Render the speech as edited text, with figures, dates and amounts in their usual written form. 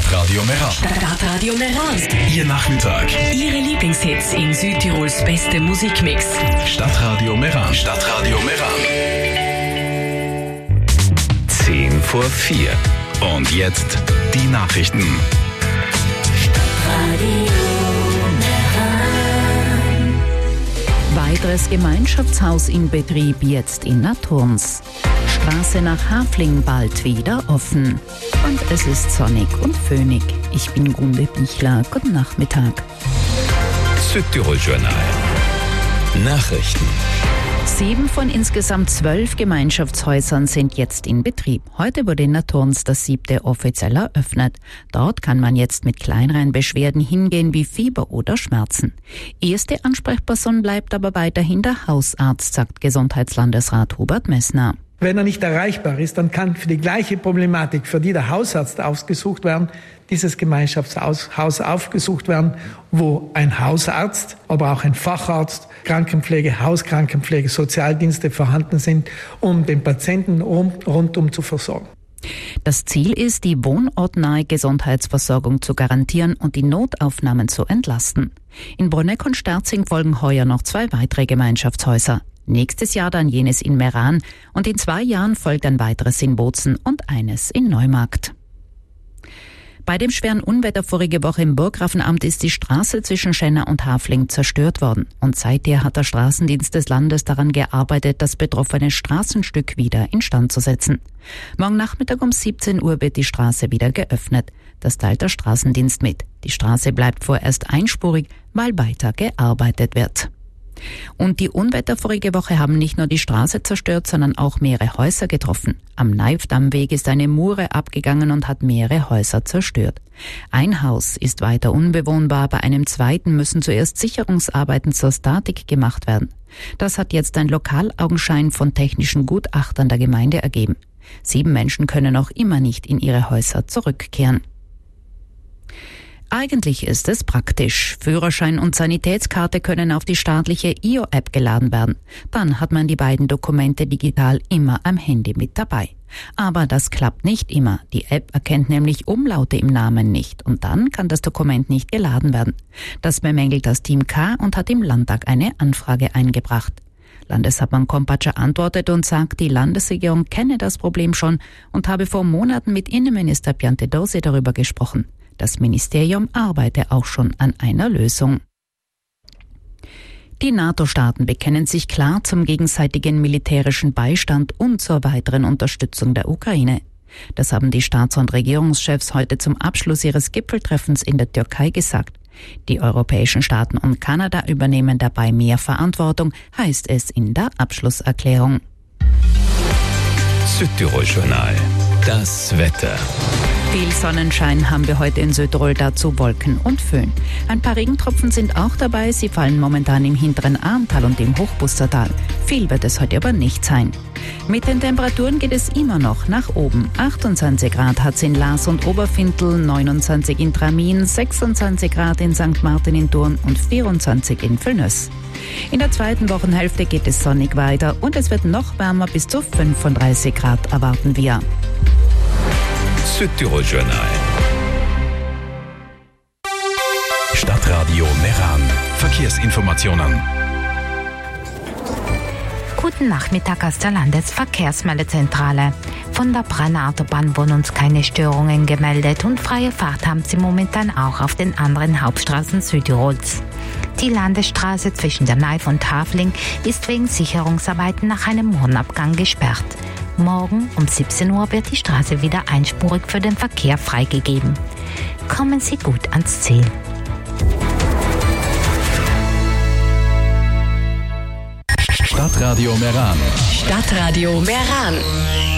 Stadtradio Meran. Stadtradio Meran. Ihr Nachmittag. Ihre Lieblingshits in Südtirols beste Musikmix. Stadtradio Meran. Stadtradio Meran. 3:10. Und jetzt die Nachrichten. Weiteres Gemeinschaftshaus in Betrieb jetzt in Naturns. Straße nach Hafling bald wieder offen. Und es ist sonnig und föhnig. Ich bin Gunde Bichler. Guten Nachmittag. Südtirol Journal. Nachrichten. 7 von insgesamt 12 Gemeinschaftshäusern sind jetzt in Betrieb. Heute wurde in Naturns das 7. offiziell eröffnet. Dort kann man jetzt mit kleineren Beschwerden hingehen wie Fieber oder Schmerzen. Erste Ansprechperson bleibt aber weiterhin der Hausarzt, sagt Gesundheitslandesrat Hubert Messner. Wenn er nicht erreichbar ist, dann kann für die gleiche Problematik, für die der Hausarzt ausgesucht werden, dieses Gemeinschaftshaus aufgesucht werden, wo ein Hausarzt, aber auch ein Facharzt, Krankenpflege, Hauskrankenpflege, Sozialdienste vorhanden sind, um den Patienten rundum zu versorgen. Das Ziel ist, die wohnortnahe Gesundheitsversorgung zu garantieren und die Notaufnahmen zu entlasten. In Bruneck und Sterzing folgen heuer noch 2 weitere Gemeinschaftshäuser. Nächstes Jahr dann jenes in Meran und in 2 Jahren folgt ein weiteres in Bozen und eines in Neumarkt. Bei dem schweren Unwetter vorige Woche im Burggrafenamt ist die Straße zwischen Schenna und Hafling zerstört worden. Und seither hat der Straßendienst des Landes daran gearbeitet, das betroffene Straßenstück wieder instand zu setzen. Morgen Nachmittag um 17 Uhr wird die Straße wieder geöffnet. Das teilt der Straßendienst mit. Die Straße bleibt vorerst einspurig, weil weiter gearbeitet wird. Und die Unwetter vorige Woche haben nicht nur die Straße zerstört, sondern auch mehrere Häuser getroffen. Am Neifdammweg ist eine Mure abgegangen und hat mehrere Häuser zerstört. Ein Haus ist weiter unbewohnbar, bei einem zweiten müssen zuerst Sicherungsarbeiten zur Statik gemacht werden. Das hat jetzt ein Lokalaugenschein von technischen Gutachtern der Gemeinde ergeben. 7 Menschen können noch immer nicht in ihre Häuser zurückkehren. Eigentlich ist es praktisch. Führerschein und Sanitätskarte können auf die staatliche IO-App geladen werden. Dann hat man die beiden Dokumente digital immer am Handy mit dabei. Aber das klappt nicht immer. Die App erkennt nämlich Umlaute im Namen nicht und dann kann das Dokument nicht geladen werden. Das bemängelt das Team K und hat im Landtag eine Anfrage eingebracht. Landeshauptmann Kompatscher antwortet und sagt, die Landesregierung kenne das Problem schon und habe vor Monaten mit Innenminister Piantedosi darüber gesprochen. Das Ministerium arbeite auch schon an einer Lösung. Die NATO-Staaten bekennen sich klar zum gegenseitigen militärischen Beistand und zur weiteren Unterstützung der Ukraine. Das haben die Staats- und Regierungschefs heute zum Abschluss ihres Gipfeltreffens in der Türkei gesagt. Die europäischen Staaten und Kanada übernehmen dabei mehr Verantwortung, heißt es in der Abschlusserklärung. Südtirol Journal. Das Wetter. Viel Sonnenschein haben wir heute in Südtirol, dazu Wolken und Föhn. Ein paar Regentropfen sind auch dabei, sie fallen momentan im hinteren Arntal und im Hochbustertal. Viel wird es heute aber nicht sein. Mit den Temperaturen geht es immer noch nach oben. 28 Grad hat es in Laas und Oberfintel, 29 in Tramin, 26 Grad in St. Martin in Thurn und 24 in Villnöss. In der zweiten Wochenhälfte geht es sonnig weiter und es wird noch wärmer, bis zu 35 Grad erwarten wir. Südtirol Journal. Stadtradio Meran. Verkehrsinformationen. Guten Nachmittag aus der Landesverkehrsmeldezentrale. Von der Brenner Autobahn wurden uns keine Störungen gemeldet und freie Fahrt haben sie momentan auch auf den anderen Hauptstraßen Südtirols. Die Landesstraße zwischen der Neif und Hafling ist wegen Sicherungsarbeiten nach einem Mohrenabgang gesperrt. Morgen um 17 Uhr wird die Straße wieder einspurig für den Verkehr freigegeben. Kommen Sie gut ans Ziel. Stadtradio Meran. Stadtradio Meran.